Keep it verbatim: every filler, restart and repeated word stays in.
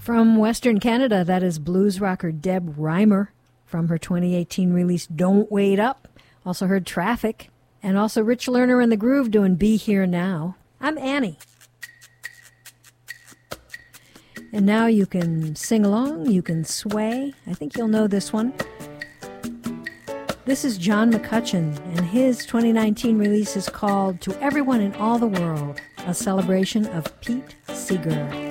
From Western Canada, that is blues rocker Deb Reimer from her twenty eighteen release Don't Wait Up. Also heard Traffic, and also Rich Lerner and the Groove doing Be Here Now. I'm Annie. And now you can sing along, you can sway. I think you'll know this one. This is John McCutcheon, and his twenty nineteen release is called To Everyone in All the World, a celebration of Pete Seeger.